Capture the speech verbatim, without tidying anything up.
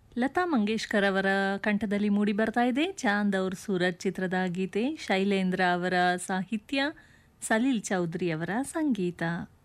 ಲತಾ ಮಂಗೇಶ್ಕರ್ ಅವರ ಕಂಠದಲ್ಲಿ ಮೂಡಿ ಬರ್ತಾ ಇದೆ ಚಾಂದ್ ಅವ್ರ ಸೂರಜ್ ಚಿತ್ರದ ಗೀತೆ. ಶೈಲೇಂದ್ರ ಅವರ ಸಾಹಿತ್ಯ, ಸಲೀಲ್ ಚೌಧರಿ ಅವರ ಸಂಗೀತ.